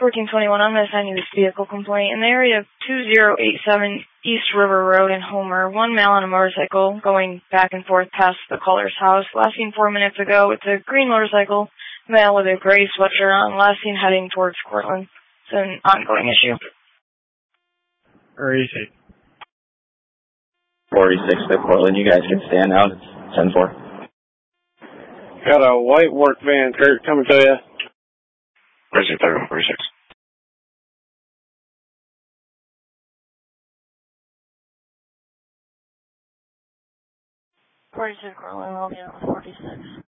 1421, I'm going to send you this vehicle complaint. In the area of 2087 East River Road in Homer, one male on a motorcycle going back and forth past the caller's house. Last seen 4 minutes ago. It's a green motorcycle, male with a gray sweatshirt on. Last seen heading towards Cortland. It's an ongoing issue. Where is he? 46 to Portland. You guys can stand out. It's 10-4. Got a white work van, Kurt, coming to you. Where's your 46? 46 Cortland, I'll be out with 46.